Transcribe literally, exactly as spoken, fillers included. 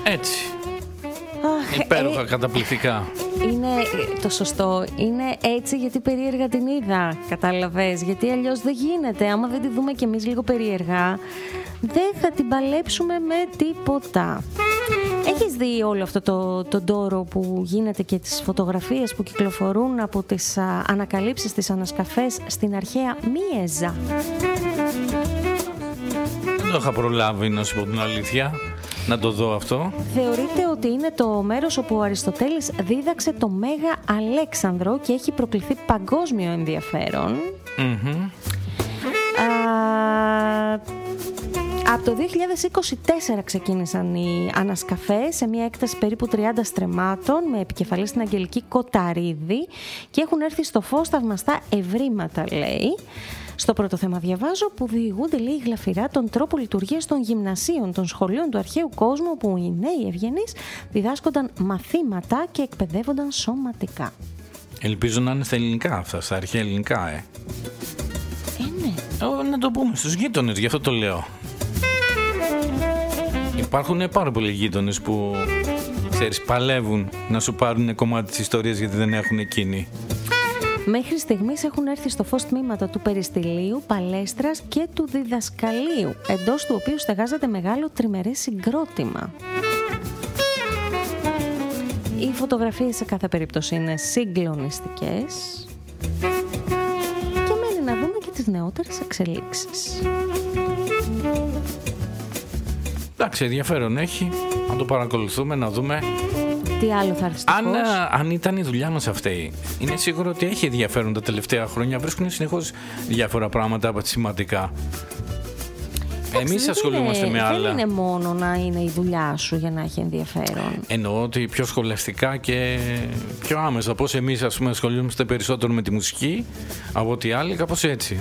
Έτσι. Υπέροχα, ε, καταπληκτικά. Είναι το σωστό. Είναι έτσι γιατί περίεργα την είδα. Κατάλαβες? Γιατί αλλιώς δεν γίνεται. Άμα δεν τη δούμε κι εμείς λίγο περίεργα, δεν θα την παλέψουμε με τίποτα. Έχεις δει όλο αυτό το, το ντόρο που γίνεται και τις φωτογραφίες που κυκλοφορούν από τις α, ανακαλύψεις της ανασκαφές στην αρχαία Μίεζα? Δεν το είχα προλάβει, να σου πω την αλήθεια, να το δω αυτό. Θεωρείται ότι είναι το μέρος όπου ο Αριστοτέλης δίδαξε το Μέγα Αλέξανδρο και έχει προκληθεί παγκόσμιο ενδιαφέρον. Mm-hmm. Α, από το δύο χιλιάδες είκοσι τέσσερα ξεκίνησαν οι ανασκαφές σε μια έκταση περίπου τριάντα στρεμμάτων με επικεφαλή στην Αγγελική Κοταρίδη και έχουν έρθει στο φως θαυμαστά ευρήματα, λέει. Στο πρώτο θέμα διαβάζω που διηγούνται, λέει, γλαφυρά τον τρόπο λειτουργίας των γυμνασίων, των σχολείων του αρχαίου κόσμου, όπου οι νέοι ευγενείς διδάσκονταν μαθήματα και εκπαιδεύονταν σωματικά. Ελπίζω να είναι στα ελληνικά αυτά, στα αρχαία ελληνικά, ε. Ε, ναι. Ε, να το πούμε στους γείτονες, γι' αυτό το λέω. Υπάρχουν πάρα πολλοί γείτονες που, ξέρεις, παλεύουν να σου πάρουν κομμάτι της ιστορίας γιατί δεν έχουν εκείνη. Μέχρι στιγμής έχουν έρθει στο φως τμήματα του περιστηλίου, παλέστρας και του διδασκαλίου, εντός του οποίου στεγάζεται μεγάλο τριμερές συγκρότημα. Οι φωτογραφίες σε κάθε περίπτωση είναι συγκλονιστικές και μένει να δούμε και τις νεότερες εξελίξεις. Εντάξει, ενδιαφέρον έχει, να το παρακολουθούμε, να δούμε. Τι άλλο θα έρθει στο αν, φως? αν ήταν η δουλειά μας αυτή, είναι σίγουρο ότι έχει ενδιαφέρον τα τελευταία χρόνια. Βρίσκουν συνεχώς διάφορα πράγματα σημαντικά. Εμείς ασχολούμαστε είναι, με άλλα. Δεν είναι μόνο να είναι η δουλειά σου για να έχει ενδιαφέρον. Εννοώ ότι πιο σχολαστικά και πιο άμεσα. Πώς εμείς, ας πούμε, ασχολούμαστε περισσότερο με τη μουσική από ότι άλλοι, κάπως έτσι.